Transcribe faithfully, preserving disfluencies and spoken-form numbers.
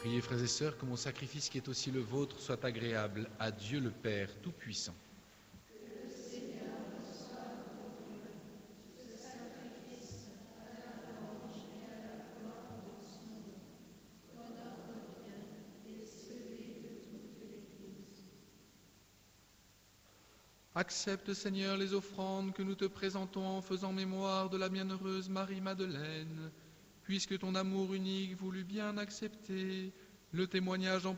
Priez, frères et sœurs, que mon sacrifice qui est aussi le vôtre soit agréable à Dieu le Père Tout-Puissant. Accepte, Seigneur, les offrandes que nous te présentons en faisant mémoire de la bienheureuse Marie-Madeleine, puisque ton amour unique voulut bien accepter le témoignage en